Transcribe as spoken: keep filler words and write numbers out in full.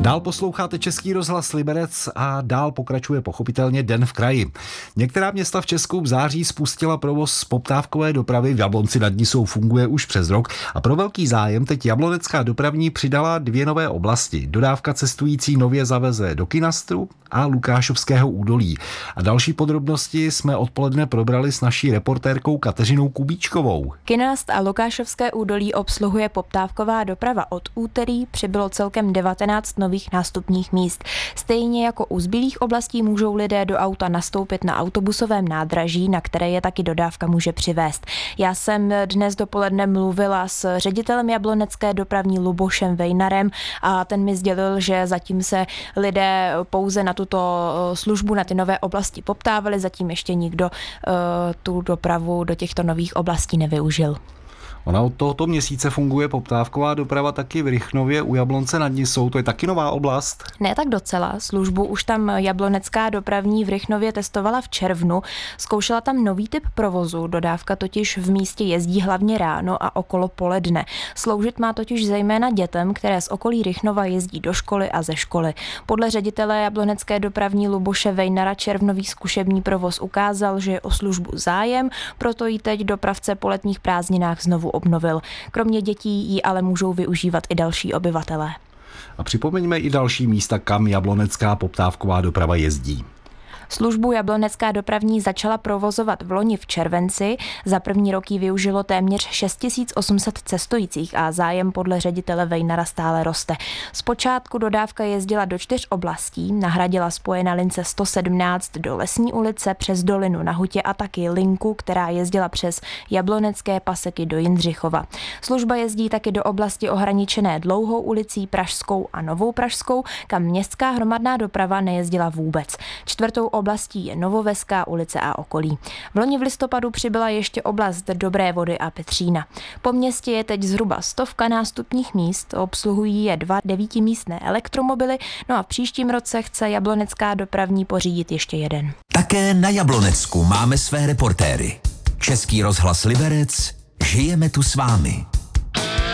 Dál posloucháte Český rozhlas Liberec a dál pokračuje pochopitelně Den v kraji. Některá města v Česku v září spustila provoz poptávkové dopravy. V Jablonci nad Nisou funguje už přes rok a pro velký zájem teď Jablonecká dopravní přidala dvě nové oblasti. Dodávka cestující nově zaveze do Kynastru a Lukášovského údolí. A další podrobnosti jsme odpoledne probrali s naší reportérkou Kateřinou Kubíčkovou. Kynast a Lukášovské údolí obsluhuje poptávková doprava. Od úterý přibylo celkem devatenáct nových nástupních míst. Stejně jako u zbylých oblastí můžou lidé do auta nastoupit na autobusovém nádraží, na které je taky dodávka může přivést. Já jsem dnes dopoledne mluvila s ředitelem Jablonecké dopravní Lubošem Vejnarem a ten mi sdělil, že zatím se lidé pouze na tuto službu, na ty nové oblasti poptávali, zatím ještě nikdo uh, tu dopravu do těchto nových oblastí nevyužil. Ona od tohoto měsíce funguje poptávková doprava taky v Rychnově u Jablonce nad Nisou. To je taky nová oblast? Ne tak docela. Službu už tam Jablonecká dopravní v Rychnově testovala v červnu. Zkoušela tam nový typ provozu. Dodávka totiž v místě jezdí hlavně ráno a okolo poledne. Sloužit má totiž zejména dětem, které z okolí Rychnova jezdí do školy a ze školy. Podle ředitele Jablonecké dopravní Luboše Vejnara červnový zkušební provoz ukázal, že je o službu zájem, proto ji teď dopravce po letních prázdninách znovu obnovil. Kromě dětí ji ale můžou využívat i další obyvatelé. A připomeňme i další místa, kam jablonecká poptávková doprava jezdí. Službu Jablonecká dopravní začala provozovat v loni v červenci. Za první rok ji využilo téměř šest tisíc osm set cestujících a zájem podle ředitele Vejnara stále roste. Zpočátku dodávka jezdila do čtyř oblastí, nahradila spoje na lince sto sedmnáct do Lesní ulice přes Dolinu na Hutě a taky linku, která jezdila přes Jablonecké paseky do Jindřichova. Služba jezdí taky do oblasti ohraničené Dlouhou ulicí Pražskou a Novou Pražskou, kam městská hromadná doprava nejezdila vůbec. Čtvrtou oblastí je Novoveská ulice a okolí. V loni v listopadu přibyla ještě oblast Dobré Vody a Petřína. Po městě je teď zhruba stovka nástupních míst, obsluhují je dva devítimístné elektromobily, no a v příštím roce chce Jablonecká dopravní pořídit ještě jeden. Také na Jablonecku máme své reportéry. Český rozhlas Liberec, žijeme tu s vámi.